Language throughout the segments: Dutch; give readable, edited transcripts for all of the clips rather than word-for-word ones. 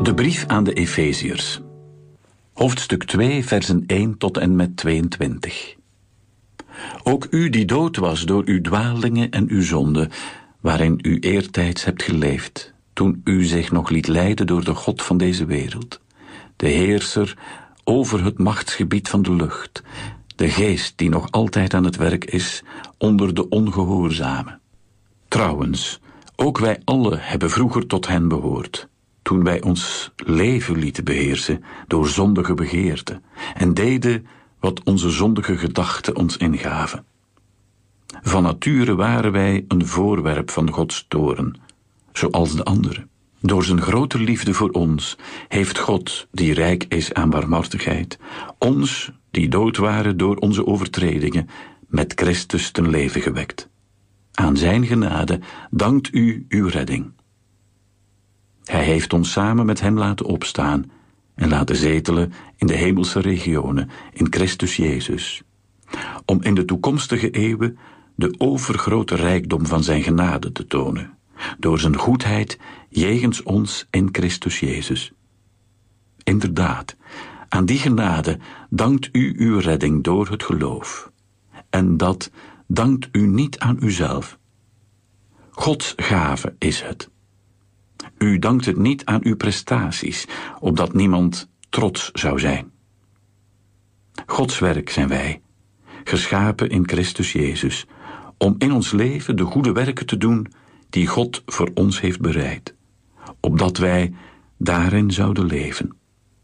De brief aan de Efeziërs. Hoofdstuk 2, versen 1 tot en met 22. Ook u die dood was door uw dwalingen en uw zonden, waarin u eertijds hebt geleefd, toen u zich nog liet leiden door de God van deze wereld, de heerser over het machtsgebied van de lucht, de geest die nog altijd aan het werk is onder de ongehoorzamen. Trouwens, ook wij allen hebben vroeger tot hen behoord, toen wij ons leven lieten beheersen door zondige begeerten en deden wat onze zondige gedachten ons ingaven. Van nature waren wij een voorwerp van Gods toorn, zoals de anderen. Door zijn grote liefde voor ons heeft God, die rijk is aan barmhartigheid, ons, die dood waren door onze overtredingen, met Christus ten leven gewekt. Aan zijn genade dankt u uw redding. Hij heeft ons samen met hem laten opstaan en laten zetelen in de hemelse regionen in Christus Jezus, om in de toekomstige eeuwen de overgrote rijkdom van zijn genade te tonen, door zijn goedheid jegens ons in Christus Jezus. Inderdaad, aan die genade dankt u uw redding door het geloof. En dat dankt u niet aan uzelf. Gods gave is het. U dankt het niet aan uw prestaties, opdat niemand trots zou zijn. Gods werk zijn wij, geschapen in Christus Jezus, om in ons leven de goede werken te doen die God voor ons heeft bereid, opdat wij daarin zouden leven.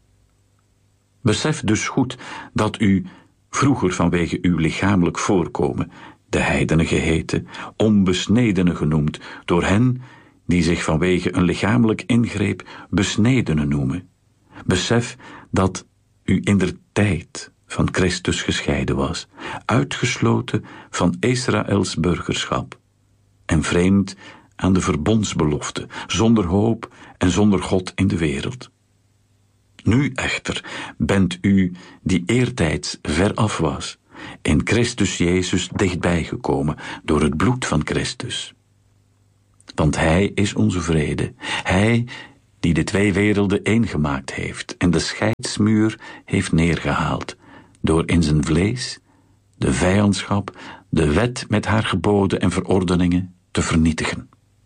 Besef dus goed dat u, vroeger vanwege uw lichamelijk voorkomen, de heidenen geheten, onbesnedenen genoemd, door hen die zich vanwege een lichamelijk ingreep besnedenen noemen. Besef dat u indertijd van Christus gescheiden was, uitgesloten van Israëls burgerschap en vreemd aan de verbondsbelofte, zonder hoop en zonder God in de wereld. Nu echter bent u, die eertijds ver af was, in Christus Jezus dichtbij gekomen door het bloed van Christus. Want hij is onze vrede, hij die de twee werelden één gemaakt heeft en de scheidsmuur heeft neergehaald, door in zijn vlees de vijandschap, de wet met haar geboden en verordeningen te vernietigen.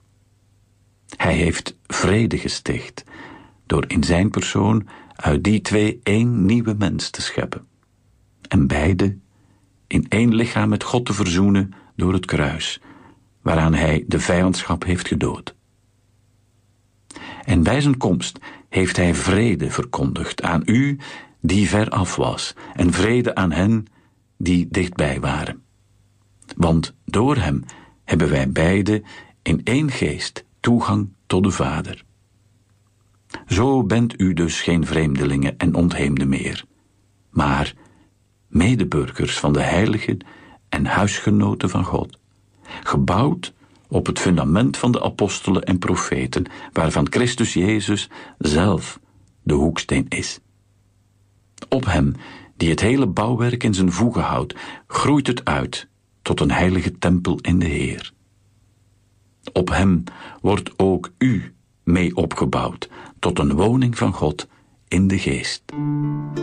Hij heeft vrede gesticht, door in zijn persoon uit die twee één nieuwe mens te scheppen, en beide in één lichaam met God te verzoenen door het kruis, waaraan hij de vijandschap heeft gedood. En bij zijn komst heeft hij vrede verkondigd aan u die ver af was, en vrede aan hen die dichtbij waren. Want door hem hebben wij beide in één geest toegang tot de Vader. Zo bent u dus geen vreemdelingen en ontheemden meer, maar medeburgers van de heiligen en huisgenoten van God, gebouwd op het fundament van de apostelen en profeten, waarvan Christus Jezus zelf de hoeksteen is. Op hem, die het hele bouwwerk in zijn voegen houdt, groeit het uit tot een heilige tempel in de Heer. Op hem wordt ook u mee opgebouwd tot een woning van God in de geest.